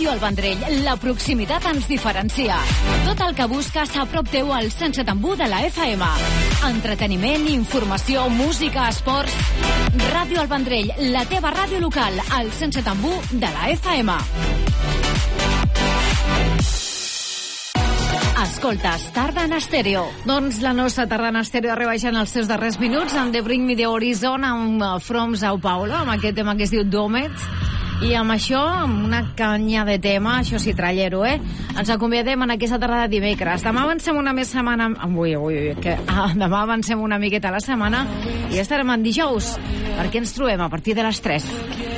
Ràdio El Vendrell, la proximitat ens diferencia. Tot el que busques a prop teu al 107.1 de la FM. Entreteniment, informació, música, esports... Ràdio El Vendrell, la teva ràdio local, al 107.1 de la FM. Escoltes, Tarda en Estèreo. Doncs la nostra Tarda en Estèreo arriba ja en els seus darrers minuts amb The Bring Me The Horizon, amb From Sao Paulo, amb aquest tema que es diu Domets. I amb això, amb una canya de tema, això sí, trallero, ens acomiadem en aquesta tarda de dimecres. Demà avancem una més setmana... demà avancem una miqueta a la setmana i estarem en dijous, perquè ens trobem a partir de les 3.